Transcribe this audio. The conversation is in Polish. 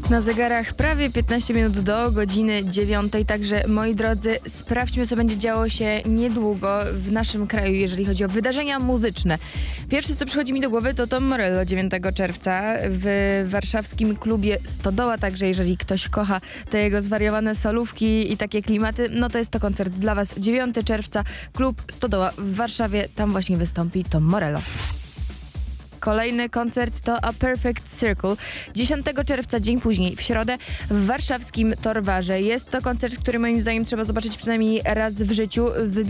Na zegarach prawie 15 minut do godziny 9, także moi drodzy, sprawdźmy, co będzie działo się niedługo w naszym kraju, jeżeli chodzi o wydarzenia muzyczne. Pierwsze, co przychodzi mi do głowy, to Tom Morello 9 czerwca w warszawskim klubie Stodoła, także jeżeli ktoś kocha te jego zwariowane solówki i takie klimaty, no to jest to koncert dla was. 9 czerwca, klub Stodoła w Warszawie, tam właśnie wystąpi Tom Morello. Kolejny koncert to A Perfect Circle. 10 czerwca, dzień później, w środę, w warszawskim Torwarze. Jest to koncert, który moim zdaniem trzeba zobaczyć przynajmniej raz w życiu.